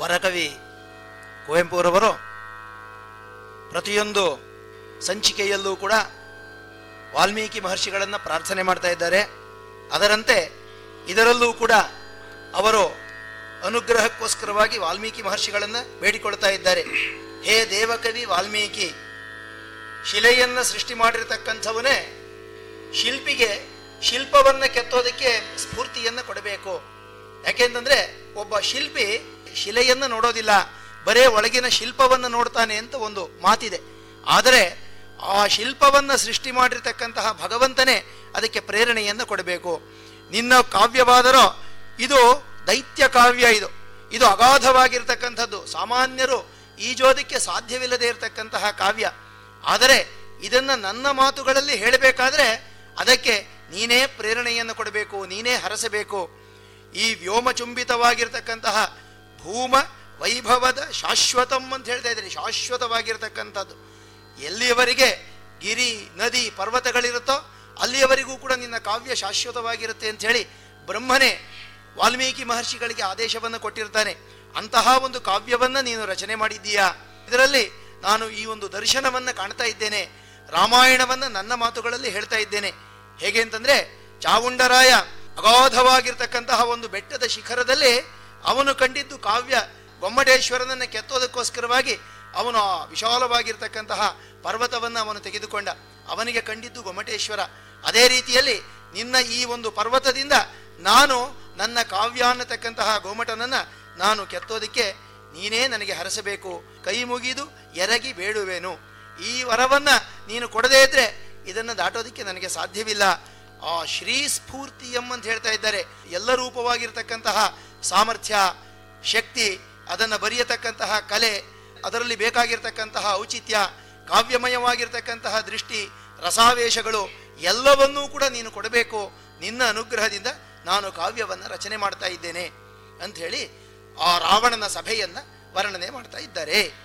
ವರಕವಿ ಕುವೆಂಪುರವರು ಪ್ರತಿಯೊಂದು ಸಂಚಿಕೆಯಲ್ಲೂ ಕೂಡ ವಾಲ್ಮೀಕಿ ಮಹರ್ಷಿಗಳನ್ನು ಪ್ರಾರ್ಥನೆ ಮಾಡ್ತಾ ಇದ್ದಾರೆ. ಅದರಂತೆ ಇದರಲ್ಲೂ ಕೂಡ ಅವರು ಅನುಗ್ರಹಕ್ಕೋಸ್ಕರವಾಗಿ ವಾಲ್ಮೀಕಿ ಮಹರ್ಷಿಗಳನ್ನು ಬೇಡಿಕೊಳ್ತಾ ಇದ್ದಾರೆ. ಹೇ ದೇವಕವಿ ವಾಲ್ಮೀಕಿ, ಶಿಲೆಯನ್ನು ಸೃಷ್ಟಿ ಮಾಡಿರತಕ್ಕಂಥವನೇ ಶಿಲ್ಪಿಗೆ ಶಿಲ್ಪವನ್ನು ಕೆತ್ತೋದಕ್ಕೆ ಸ್ಫೂರ್ತಿಯನ್ನು ಕೊಡಬೇಕು. ಯಾಕೆಂತಂದ್ರೆ ಒಬ್ಬ ಶಿಲ್ಪಿ ಶಿಲೆಯನ್ನು ನೋಡೋದಿಲ್ಲ, ಬರೇ ಒಳಗಿನ ಶಿಲ್ಪವನ್ನು ನೋಡ್ತಾನೆ ಅಂತ ಒಂದು ಮಾತಿದೆ. ಆದರೆ ಆ ಶಿಲ್ಪವನ್ನು ಸೃಷ್ಟಿ ಮಾಡಿರ್ತಕ್ಕಂತಹ ಭಗವಂತನೇ ಅದಕ್ಕೆ ಪ್ರೇರಣೆಯನ್ನು ಕೊಡಬೇಕು. ನಿನ್ನ ಕಾವ್ಯವಾದರೂ ಇದು ದೈತ್ಯ ಕಾವ್ಯ, ಇದು ಅಗಾಧವಾಗಿರ್ತಕ್ಕಂಥದ್ದು, ಸಾಮಾನ್ಯರು ಈಜೋದಕ್ಕೆ ಸಾಧ್ಯವಿಲ್ಲದೆ ಇರತಕ್ಕಂತಹ ಕಾವ್ಯ. ಆದರೆ ಇದನ್ನು ನನ್ನ ಮಾತುಗಳಲ್ಲಿ ಹೇಳಬೇಕಾದ್ರೆ ಅದಕ್ಕೆ ನೀನೇ ಪ್ರೇರಣೆಯನ್ನು ಕೊಡಬೇಕು, ನೀನೇ ಹರಸಬೇಕು. ಈ ವ್ಯೋಮಚುಂಬಿತವಾಗಿರ್ತಕ್ಕಂತಹ ಭೂಮ ವೈಭವದ ಶಾಶ್ವತಂ ಅಂತ ಹೇಳ್ತಾ ಇದ್ದಾರೆ. ಶಾಶ್ವತವಾಗಿರ್ತಕ್ಕಂಥದ್ದು ಎಲ್ಲಿಯವರೆಗೆ ಗಿರಿ ನದಿ ಪರ್ವತಗಳಿರುತ್ತೋ ಅಲ್ಲಿಯವರೆಗೂ ಕೂಡ ನಿನ್ನ ಕಾವ್ಯ ಶಾಶ್ವತವಾಗಿರುತ್ತೆ ಅಂತ ಹೇಳಿ ಬ್ರಹ್ಮನೇ ವಾಲ್ಮೀಕಿ ಮಹರ್ಷಿಗಳಿಗೆ ಆದೇಶವನ್ನು ಕೊಟ್ಟಿರ್ತಾನೆ. ಅಂತಹ ಒಂದು ಕಾವ್ಯವನ್ನು ನೀನು ರಚನೆ ಮಾಡಿದ್ದೀಯಾ. ಇದರಲ್ಲಿ ನಾನು ಈ ಒಂದು ದರ್ಶನವನ್ನು ಕಾಣ್ತಾ ಇದ್ದೇನೆ, ರಾಮಾಯಣವನ್ನು ನನ್ನ ಮಾತುಗಳಲ್ಲಿ ಹೇಳ್ತಾ ಇದ್ದೇನೆ. ಹೇಗೆ ಅಂತಂದ್ರೆ, ಚಾವುಂಡರಾಯ ಅಗಾಧವಾಗಿರ್ತಕ್ಕಂತಹ ಒಂದು ಬೆಟ್ಟದ ಶಿಖರದಲ್ಲಿ ಅವನು ಕಂಡಿದ್ದು ಕಾವ್ಯ. ಗೊಮ್ಮಟೇಶ್ವರನನ್ನು ಕೆತ್ತೋದಕ್ಕೋಸ್ಕರವಾಗಿ ಅವನು ಆ ವಿಶಾಲವಾಗಿರ್ತಕ್ಕಂತಹ ಪರ್ವತವನ್ನು ಅವನು ತೆಗೆದುಕೊಂಡ. ಅವನಿಗೆ ಕಂಡಿದ್ದು ಗೊಮ್ಮಟೇಶ್ವರ. ಅದೇ ರೀತಿಯಲ್ಲಿ ನಿನ್ನ ಈ ಒಂದು ಪರ್ವತದಿಂದ ನಾನು ನನ್ನ ಕಾವ್ಯ ಅನ್ನತಕ್ಕಂತಹ ಗೋಮಟನನ್ನು ನಾನು ಕೆತ್ತೋದಕ್ಕೆ ನೀನೇ ನನಗೆ ಹರಸಬೇಕು. ಕೈ ಮುಗಿದು ಎರಗಿ ಬೇಡುವೆನು. ಈ ವರವನ್ನು ನೀನು ಕೊಡದೇ ಇದ್ರೆ ಇದನ್ನು ದಾಟೋದಕ್ಕೆ ನನಗೆ ಸಾಧ್ಯವಿಲ್ಲ. ಆ ಶ್ರೀ ಸ್ಫೂರ್ತಿಯಂ ಅಂತ ಹೇಳ್ತಾ ಇದ್ದಾರೆ. ಎಲ್ಲ ರೂಪವಾಗಿರ್ತಕ್ಕಂತಹ ಸಾಮರ್ಥ್ಯ, ಶಕ್ತಿ, ಅದನ್ನು ಬರೆಯತಕ್ಕಂತಹ ಕಲೆ, ಅದರಲ್ಲಿ ಬೇಕಾಗಿರ್ತಕ್ಕಂತಹ ಔಚಿತ್ಯ, ಕಾವ್ಯಮಯವಾಗಿರ್ತಕ್ಕಂತಹ ದೃಷ್ಟಿ, ರಸಾವೇಶಗಳು ಎಲ್ಲವನ್ನೂ ಕೂಡ ನೀನು ಕೊಡಬೇಕು. ನಿನ್ನ ಅನುಗ್ರಹದಿಂದ ನಾನು ಕಾವ್ಯವನ್ನು ರಚನೆ ಮಾಡ್ತಾ ಇದ್ದೇನೆ ಅಂಥೇಳಿ ಆ ರಾವಣನ ಸಭೆಯನ್ನು ವರ್ಣನೆ ಮಾಡ್ತಾ ಇದ್ದಾರೆ.